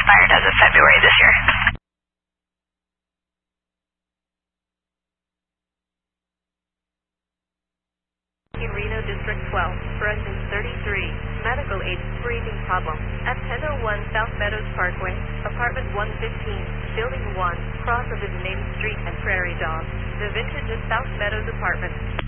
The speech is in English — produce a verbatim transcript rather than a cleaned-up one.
expired as of February this year. In Reno District twelve, residence thirty-three, medical aid breathing problem, at ten oh one South Meadows Parkway, apartment one fifteen, building one, cross of the Main Street and Prairie Dog. The Vintage of South Meadows Apartment.